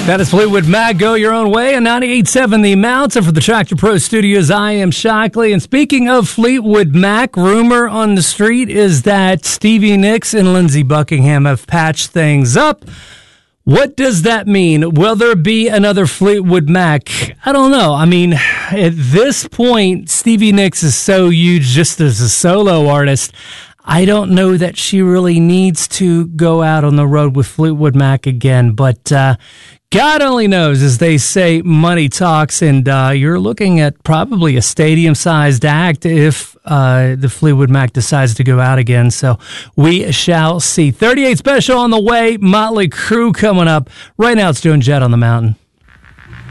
That is Fleetwood Mac, Go Your Own Way, and 98.7 The Mountain for the Tractor Pro Studios. I am Shockley, and speaking of Fleetwood Mac, rumor on the street is that Stevie Nicks and Lindsey Buckingham have patched things up. What does that mean? Will there be another Fleetwood Mac? I don't know. I mean, at this point, Stevie Nicks is so huge just as a solo artist. I don't know that she really needs to go out on the road with Fleetwood Mac again, but God only knows, as they say, money talks, and you're looking at probably a stadium-sized act if the Fleetwood Mac decides to go out again, so we shall see. 38 special on the way, Motley Crue coming up. Right now it's Joan Jett on the Mountain.